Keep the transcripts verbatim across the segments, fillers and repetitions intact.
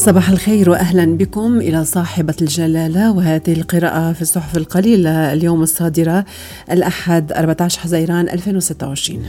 صباح الخير وأهلا بكم إلى صاحبة الجلالة، وهذه القراءة في الصحف القليلة اليوم الصادرة الأحد أربعة عشر حزيران ألفين وستة وعشرين.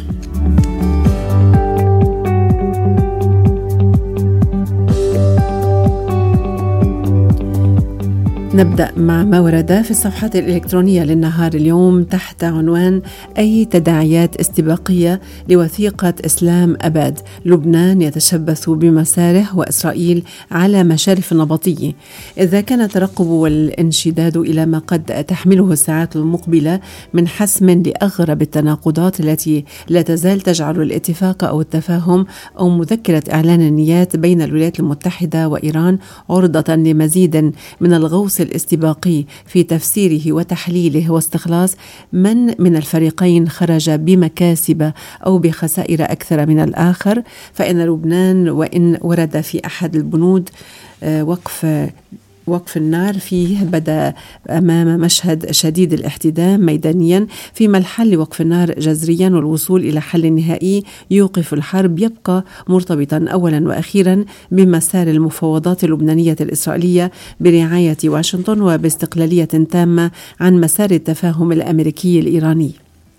نبدأ مع ما ورد في الصفحات الإلكترونية للنهار اليوم تحت عنوان أي تداعيات استباقية لوثيقة إسلام أباد، لبنان يتشبث بمساره وإسرائيل على مشارف النبطية. إذا كان الترقب والانشداد إلى ما قد تحمله الساعات المقبلة من حسم لأغرب التناقضات التي لا تزال تجعل الاتفاق أو التفاهم أو مذكرة إعلان النيات بين الولايات المتحدة وإيران عرضة لمزيد من الغوص الاستباقي في تفسيره وتحليله واستخلاص من من الفريقين خرج بمكاسب أو بخسائر أكثر من الآخر، فإن لبنان وإن ورد في أحد البنود وقف وقف النار فيه بدأ أمام مشهد شديد الاحتدام ميدانيا، فيما الحل وقف النار جذريا والوصول إلى حل نهائي يوقف الحرب يبقى مرتبطا أولا وأخيرا بمسار المفاوضات اللبنانية الإسرائيلية برعاية واشنطن وباستقلالية تامة عن مسار التفاهم الأمريكي الإيراني.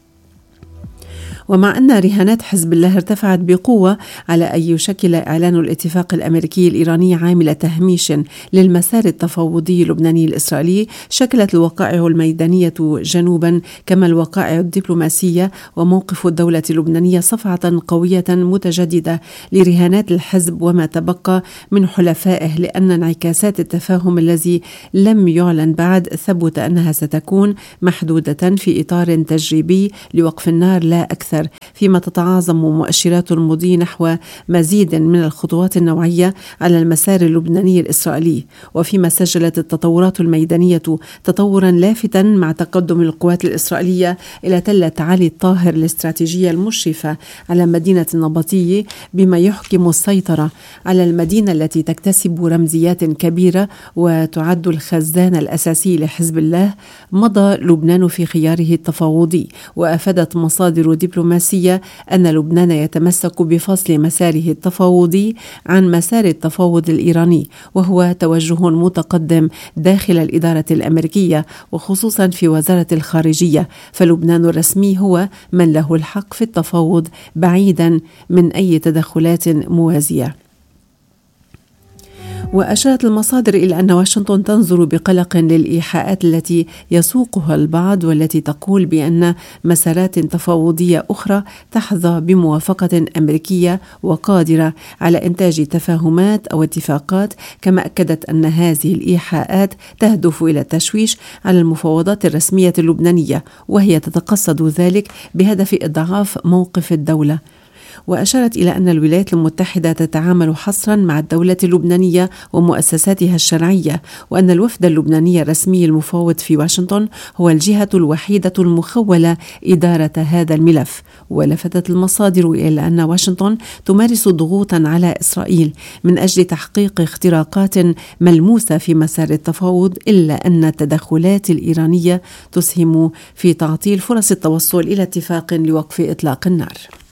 ومع أن رهانات حزب الله ارتفعت بقوة على أن يشكل إعلان الاتفاق الأمريكي الإيراني عامل تهميش للمسار التفاوضي اللبناني الإسرائيلي، شكلت الوقائع الميدانية جنوبا كما الوقائع الدبلوماسية وموقف الدولة اللبنانية صفعة قوية متجددة لرهانات الحزب وما تبقى من حلفائه، لأن انعكاسات التفاهم الذي لم يعلن بعد ثبت أنها ستكون محدودة في إطار تجريبي لوقف النار لا أكثر، فيما تتعاظم مؤشرات المضي نحو مزيد من الخطوات النوعية على المسار اللبناني الإسرائيلي، وفيما سجلت التطورات الميدانية تطورا لافتا مع تقدم القوات الإسرائيلية إلى تلة علي الطاهر الاستراتيجية المشرفة على مدينة النبطية، بما يحكم السيطرة على المدينة التي تكتسب رمزيات كبيرة وتعد الخزان الأساسي لحزب الله. مضى لبنان في خياره التفاوضي، وأفادت مصادر دبلوماسية أن لبنان يتمسك بفصل مساره التفاوضي عن مسار التفاوض الإيراني، وهو توجه متقدم داخل الإدارة الأمريكية وخصوصا في وزارة الخارجية، فلبنان الرسمي هو من له الحق في التفاوض بعيدا من أي تدخلات موازية. وأشارت المصادر إلى أن واشنطن تنظر بقلق للإيحاءات التي يسوقها البعض والتي تقول بأن مسارات تفاوضية أخرى تحظى بموافقة أمريكية وقادرة على إنتاج تفاهمات أو اتفاقات، كما أكدت أن هذه الإيحاءات تهدف إلى التشويش على المفاوضات الرسمية اللبنانية، وهي تتقصد ذلك بهدف إضعاف موقف الدولة. وأشارت إلى أن الولايات المتحدة تتعامل حصرا مع الدولة اللبنانية ومؤسساتها الشرعية، وأن الوفد اللبناني الرسمي المفاوض في واشنطن هو الجهة الوحيدة المخولة إدارة هذا الملف. ولفتت المصادر إلى أن واشنطن تمارس ضغوطا على إسرائيل من أجل تحقيق اختراقات ملموسة في مسار التفاوض، إلا أن التدخلات الإيرانية تسهم في تعطيل فرص التوصل إلى اتفاق لوقف إطلاق النار.